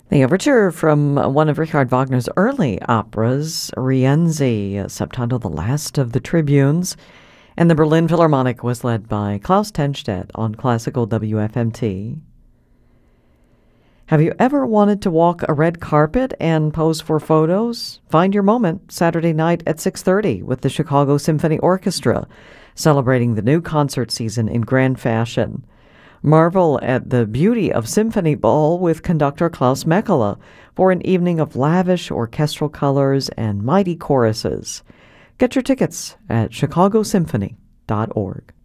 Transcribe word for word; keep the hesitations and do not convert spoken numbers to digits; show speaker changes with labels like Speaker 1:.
Speaker 1: The overture from one of Richard Wagner's early operas, Rienzi, subtitled The Last of the Tribunes, and the Berlin Philharmonic was led by Klaus Tenstedt on Classical W F M T. Have you ever wanted to walk a red carpet and pose for photos? Find your moment Saturday night at six thirty with the Chicago Symphony Orchestra, celebrating the new concert season in grand fashion. Marvel at the beauty of Symphony Ball with conductor Klaus Mekela for an evening of lavish orchestral colors and mighty choruses. Get your tickets at chicago symphony dot org.